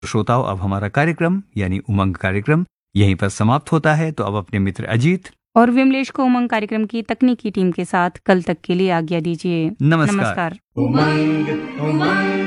श्रोताओं, अब हमारा कार्यक्रम यानी उमंग कार्यक्रम यहीं पर समाप्त होता है। तो अब अपने मित्र अजीत और विमलेश को उमंग कार्यक्रम की तकनीकी टीम के साथ कल तक के लिए आज्ञा दीजिए। नमस्कार। उमंग उमंग